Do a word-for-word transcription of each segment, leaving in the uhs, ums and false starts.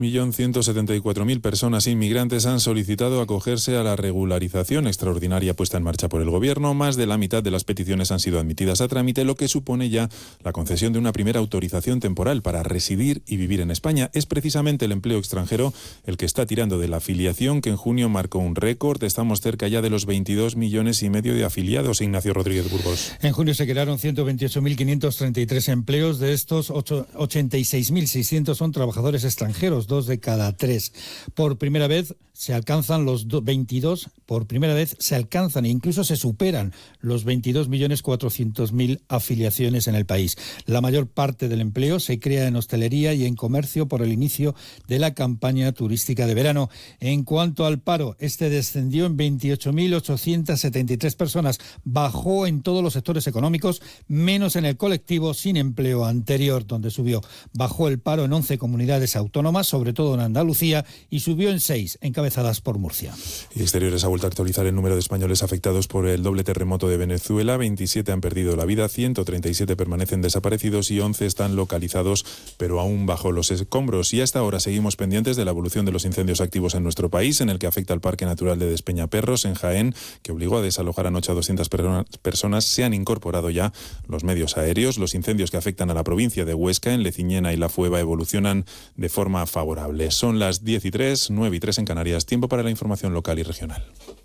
un millón ciento setenta y cuatro mil personas inmigrantes han solicitado acogerse a la regularización extraordinaria puesta en marcha por el Gobierno. Más de la mitad de las peticiones han sido admitidas a trámite, lo que supone ya la concesión de una primera autorización temporal para residir y vivir en España. Es precisamente el empleo extranjero el que está tirando de la afiliación, que en junio marcó un récord. Estamos cerca ya de los veintidós millones y medio de afiliados. Ignacio Rodríguez Burgos. En junio se crearon ciento veintiocho mil quinientos treinta y tres empleos. De estos, ochenta y seis mil seiscientos son trabajadores extranjeros, dos de cada tres. Por primera vez se alcanzan los veintidós, por primera vez se alcanzan e incluso se superan los veintidós millones cuatrocientos mil afiliaciones en el país. La mayor parte del empleo se crea en hostelería y en comercio por el inicio de la campaña turística de verano. En cuanto al paro, este descendió en veintiocho mil ochocientas setenta y tres personas, bajó en todos los sectores económicos, menos en el colectivo sin empleo anterior, donde subió. Bajó el paro en once comunidades autónomas, sobre todo en Andalucía, y subió en seis, encabezadas por Murcia. Y Exteriores ha vuelto a actualizar el número de españoles afectados por el doble terremoto de Venezuela. veintisiete han perdido la vida, ciento treinta y siete permanecen desaparecidos y once están localizados, pero aún bajo los escombros. Y hasta ahora seguimos pendientes de la evolución de los incendios activos en nuestro país, en el que afecta al Parque Natural de Despeñaperros, en Jaén, que obligó a desalojar anoche a doscientas personas. Se han incorporado ya los medios aéreos. Los incendios que afectan a la provincia de Huesca, en Leciñena y La Fueva, evolucionan de forma favorable. Son las diez y tres, nueve y tres en Canarias. Tiempo para la información local y regional.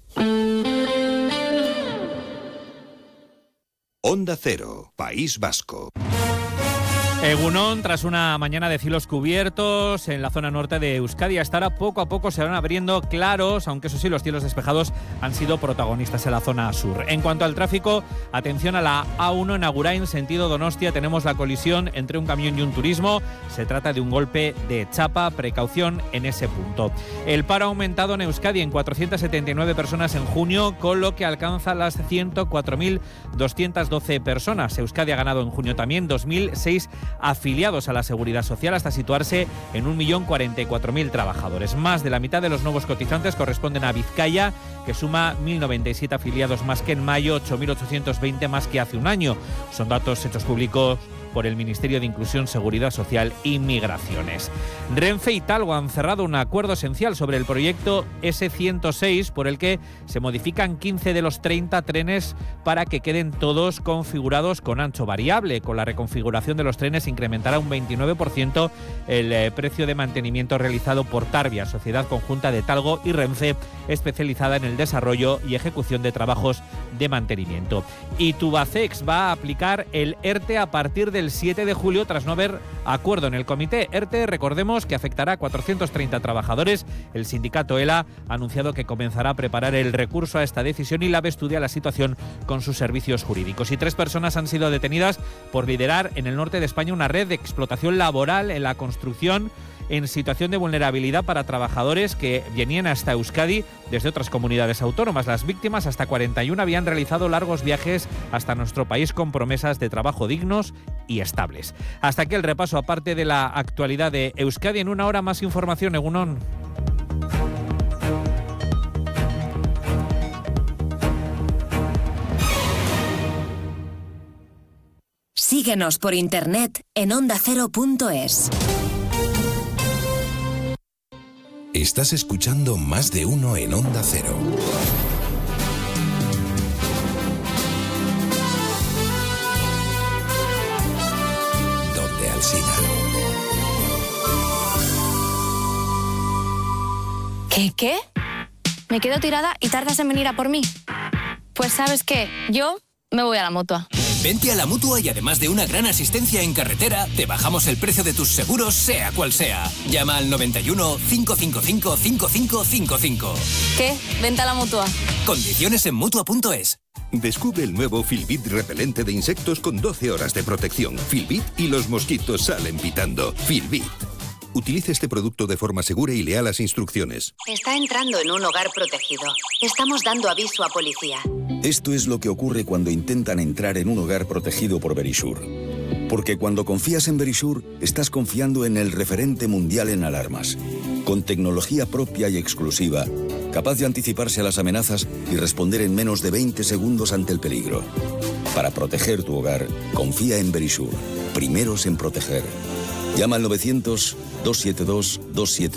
Onda Cero, País Vasco. Egunon, tras una mañana de cielos cubiertos en la zona norte de Euskadi, hasta ahora poco a poco se van abriendo claros, aunque eso sí, los cielos despejados han sido protagonistas en la zona sur. En cuanto al tráfico, atención a la A uno en Agurain, sentido Donostia, tenemos la colisión entre un camión y un turismo. Se trata de un golpe de chapa, precaución en ese punto. El paro ha aumentado en Euskadi en cuatrocientas setenta y nueve personas en junio, con lo que alcanza las ciento cuatro mil doscientas doce personas. Euskadi ha ganado en junio también dos mil seis afiliados a la Seguridad Social, hasta situarse en un millón cuarenta y cuatro mil trabajadores. Más de la mitad de los nuevos cotizantes corresponden a Vizcaya, que suma mil noventa y siete afiliados más que en mayo, ocho mil ochocientos veinte más que hace un año. Son datos hechos públicos por el Ministerio de Inclusión, Seguridad Social y Migraciones. Renfe y Talgo han cerrado un acuerdo esencial sobre el proyecto ese ciento seis, por el que se modifican quince de los treinta trenes para que queden todos configurados con ancho variable. Con la reconfiguración de los trenes se incrementará un veintinueve por ciento el eh, precio de mantenimiento realizado por Tarbia, sociedad conjunta de Talgo y Renfe, especializada en el desarrollo y ejecución de trabajos de mantenimiento. Y Tubacex va a aplicar el ERTE a partir del siete de julio, tras no haber acuerdo en el comité. ERTE, recordemos que afectará a cuatrocientos treinta trabajadores. El sindicato ELA ha anunciado que comenzará a preparar el recurso a esta decisión y LAB estudia la situación con sus servicios jurídicos. Y tres personas han sido detenidas por liderar en el norte de España una red de explotación laboral en la construcción en situación de vulnerabilidad para trabajadores que venían hasta Euskadi desde otras comunidades autónomas. Las víctimas, hasta cuarenta y uno, habían realizado largos viajes hasta nuestro país con promesas de trabajo dignos y estables. Hasta aquí el repaso, aparte de la actualidad de Euskadi. En una hora más información, Egunon. Síguenos por internet en onda cero punto es. Estás escuchando Más de Uno en Onda Cero. Donde Alsina. ¿Qué, qué? Me quedo tirada y tardas en venir a por mí. Pues ¿sabes qué? Yo me voy a la Mutua. Vente a la Mutua y además de una gran asistencia en carretera, te bajamos el precio de tus seguros, sea cual sea. Llama al noventa y uno, cinco cinco cinco, cinco cinco cinco cinco. ¿Qué? Vente a la Mutua. Condiciones en Mutua punto es. Descubre el nuevo Filbit repelente de insectos con doce horas de protección. Filbit y los mosquitos salen pitando. Filbit. Utilice este producto de forma segura y lea las instrucciones. Está entrando en un hogar protegido. Estamos dando aviso a policía. Esto es lo que ocurre cuando intentan entrar en un hogar protegido por Verisur. Porque cuando confías en Verisur, estás confiando en el referente mundial en alarmas. Con tecnología propia y exclusiva, capaz de anticiparse a las amenazas y responder en menos de veinte segundos ante el peligro. Para proteger tu hogar, confía en Verisur. Primeros en proteger. Llama al novecientos, doscientos setenta y dos, doscientos setenta y dos.